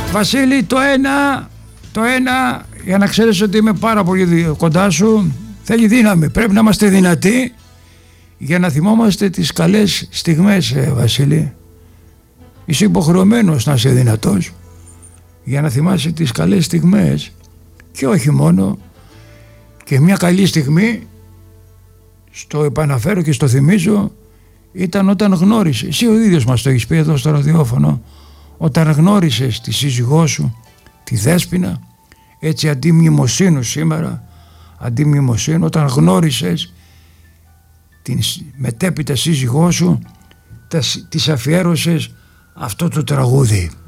Βασίλη, το ένα, για να ξέρεις ότι είμαι πάρα πολύ κοντά σου, θέλει δύναμη. Πρέπει να είμαστε δυνατοί για να θυμόμαστε τις καλές στιγμές, Βασίλη. Είσαι υποχρεωμένος να είσαι δυνατός για να θυμάσαι τις καλές στιγμές, και όχι μόνο. Και μια καλή στιγμή, στο επαναφέρω και στο θυμίζω, ήταν όταν γνώρισες, εσύ ο ίδιος μας το έχεις πει εδώ στο ραδιόφωνο, όταν γνώρισες τη σύζυγό σου, τη Δέσποινα, έτσι αντί μνημοσύνου σήμερα, αντί μνημοσύνου, όταν γνώρισες την μετέπειτα σύζυγό σου, της αφιέρωσες αυτό το τραγούδι.